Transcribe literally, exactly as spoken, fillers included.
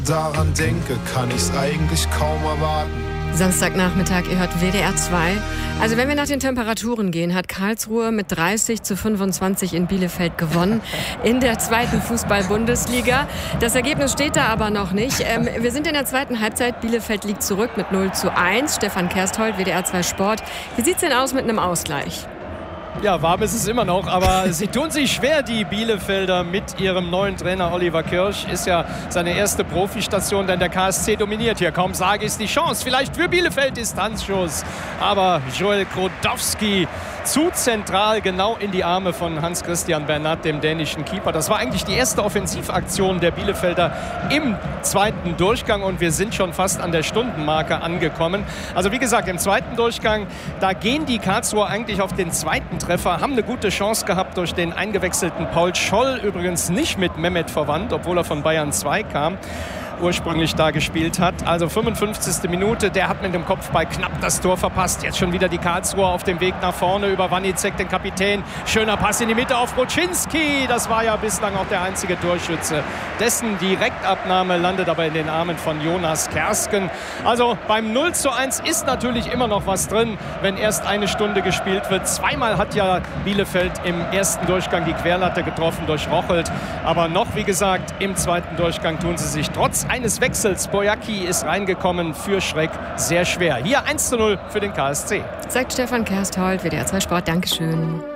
Daran denke, kann ich's eigentlich kaum erwarten. Samstagnachmittag, ihr hört W D R zwei. Also wenn wir nach den Temperaturen gehen, hat Karlsruhe mit dreißig zu fünfundzwanzig in Bielefeld gewonnen in der zweiten Fußball-Bundesliga. Das Ergebnis steht da aber noch nicht. Ähm, wir sind in der zweiten Halbzeit. Bielefeld liegt zurück mit null zu eins. Stefan Kersthold, W D R zwei Sport. Wie sieht's denn aus mit einem Ausgleich? Ja, warm ist es immer noch, aber sie tun sich schwer, die Bielefelder, mit ihrem neuen Trainer Oliver Kirsch. Ist ja seine erste Profistation, denn der K S C dominiert hier. Kaum sage ist die Chance, vielleicht für Bielefeld, Distanzschuss. Aber Joel Krodowski zu zentral, genau in die Arme von Hans-Christian Bernat, dem dänischen Keeper. Das war eigentlich die erste Offensivaktion der Bielefelder im zweiten Durchgang und wir sind schon fast an der Stundenmarke angekommen. Also wie gesagt, im zweiten Durchgang, da gehen die Karlsruher eigentlich auf den zweiten Treffer, haben eine gute Chance gehabt durch den eingewechselten Paul Scholl, übrigens nicht mit Mehmet verwandt, obwohl er von Bayern zwei kam, ursprünglich da gespielt hat. Also fünfundfünfzigste Minute, der hat mit dem Kopfball knapp das Tor verpasst. Jetzt schon wieder die Karlsruher auf dem Weg nach vorne über Wanicek, den Kapitän. Schöner Pass in die Mitte auf Boczynski. Das war ja bislang auch der einzige Torschütze. Dessen Direktabnahme landet aber in den Armen von Jonas Kersken. Also beim null zu eins ist natürlich immer noch was drin, wenn erst eine Stunde gespielt wird. Zweimal hat ja Bielefeld im ersten Durchgang die Querlatte getroffen durch Rochelt. Aber noch, wie gesagt, im zweiten Durchgang tun sie sich trotz eines Wechsels, Boyacki ist reingekommen, für Schreck sehr schwer. Hier eins zu null für den K S C. Sagt Stefan Kersthold, W D R zwei Sport. Dankeschön.